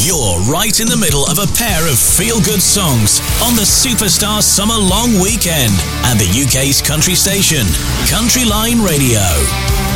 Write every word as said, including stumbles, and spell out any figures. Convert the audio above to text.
You're right in the middle of a pair of feel-good songs on the Superstar Summer Long Weekend and the U K's country station, Country Line Radio.